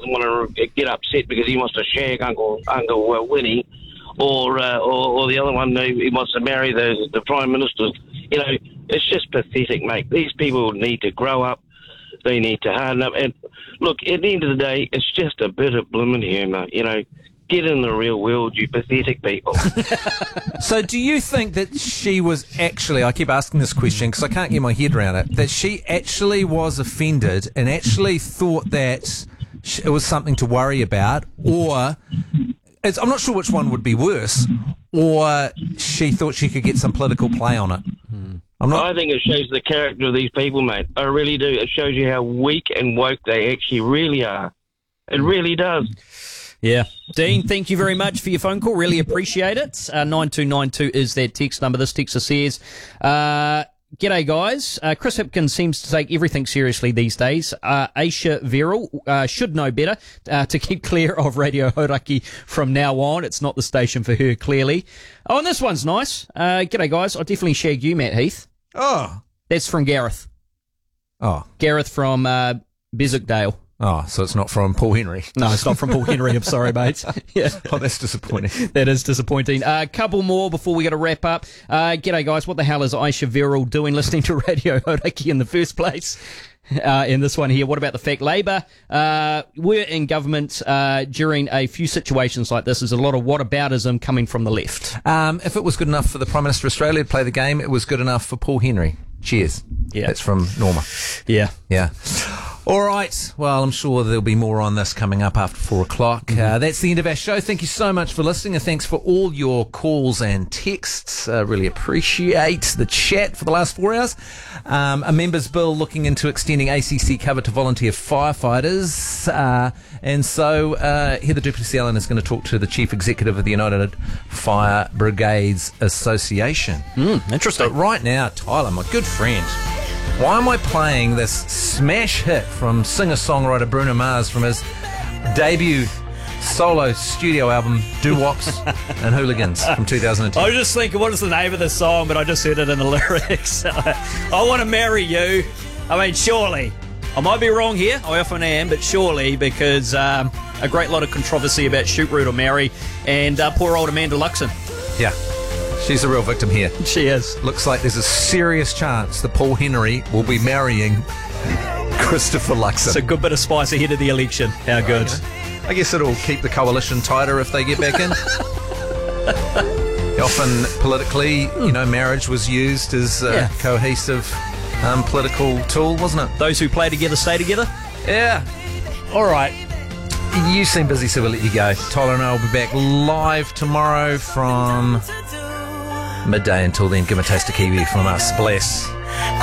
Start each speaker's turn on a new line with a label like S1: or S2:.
S1: doesn't want to get upset because he wants to shag Uncle Winnie, or the other one, he wants to marry the Prime Minister. You know, it's just pathetic, mate. These people need to grow up. They need to harden up. And look, at the end of the day, it's just a bit of blooming humour, you know. Get in the real world, you pathetic people.
S2: So do you think that she was actually, I keep asking this question because I can't get my head around it, that she actually was offended and actually thought that it was something to worry about, or, I'm not sure which one would be worse, or she thought she could get some political play on it?
S1: I think it shows the character of these people, mate. I really do. It shows you how weak and woke they actually really are. It really does.
S3: Yeah. Dean, thank you very much for your phone call. Really appreciate it. 9292 is that text number. This texter says, g'day, guys. Chris Hipkins seems to take everything seriously these days. Aisha Verrill should know better to keep clear of Radio Hauraki from now on. It's not the station for her, clearly. Oh, and this one's nice. G'day, guys. I'll definitely shag you, Matt Heath.
S2: Oh.
S3: That's from Gareth.
S2: Oh.
S3: Gareth from Beswickdale.
S2: Oh, so it's not from Paul Henry.
S3: No, it's not from Paul Henry. I'm sorry, mate. Yeah.
S2: Oh, that's disappointing.
S3: That is disappointing. A couple more before we got to wrap up. G'day, guys. What the hell is Aisha Verrill doing listening to Radio Hauraki in the first place? In this one here, what about the fact Labour were in government during a few situations like this? There's a lot of whataboutism coming from the left.
S2: If it was good enough for the Prime Minister of Australia to play the game, it was good enough for Paul Henry. Cheers.
S3: Yeah.
S2: That's from Norma.
S3: Yeah.
S2: Yeah. All right. Well, I'm sure there'll be more on this coming up after 4 o'clock. That's the end of our show. Thank you so much for listening, and thanks for all your calls and texts. Really appreciate the chat for the last 4 hours. A members' bill looking into extending ACC cover to volunteer firefighters. And so Heather du Plessis-Allen is going to talk to the Chief Executive of the United Fire Brigades Association.
S3: Interesting.
S2: But right now, Tyler, my good friend, why am I playing this smash hit from singer-songwriter Bruno Mars from his debut solo studio album, Doo-Wops and Hooligans from 2002?
S3: I was just thinking, what is the name of the song? But I just heard it in the lyrics. I want to marry you. I mean, surely. I might be wrong here. I often am, but surely, because a great lot of controversy about Shoot, Root or Marry, and poor old Amanda Luxon.
S2: Yeah. She's a real victim here.
S3: She is.
S2: Looks like there's a serious chance that Paul Henry will be marrying Christopher Luxon.
S3: It's a good bit of spice ahead of the election. How good.
S2: I guess it'll keep the coalition tighter if they get back in. Often, politically, you know, marriage was used as a cohesive political tool, wasn't it?
S3: Those who play together stay together?
S2: Yeah. All right. You seem busy, so we'll let you go. Tyler and I will be back live tomorrow from midday. Until then, give a taste of kiwi from us. Bless.